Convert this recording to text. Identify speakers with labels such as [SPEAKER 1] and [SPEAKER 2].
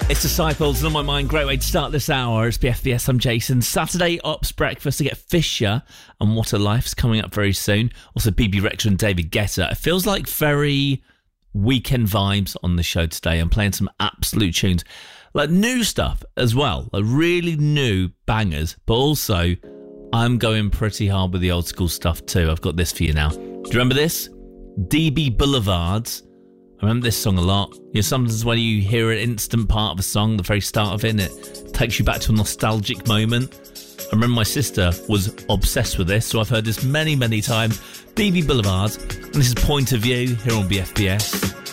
[SPEAKER 1] It's Disciples, On My Mind. Great way to start this hour. It's BFBS, I'm Jason. Saturday Ops Breakfast to get Fisher and What a Life's coming up very soon. Also BB Rexha and David Guetta. It feels like very weekend vibes on the show today. I'm playing some absolute tunes. Like new stuff as well. Like really new bangers. But also, I'm going pretty hard with the old school stuff too. I've got this for you now. Do you remember this? DB Boulevards. I remember this song a lot. You know, sometimes when you hear an instant part of a song, the very start of it, and it takes you back to a nostalgic moment. I remember my sister was obsessed with this, so I've heard this many, many times. DB Boulevards, and this is Point of View here on BFBS.